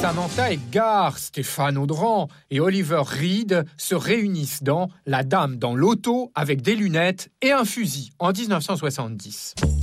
Samantha Edgar, Stéphane Audran et Oliver Reed se réunissent dans La Dame dans l'auto avec des lunettes et un fusil en 1970.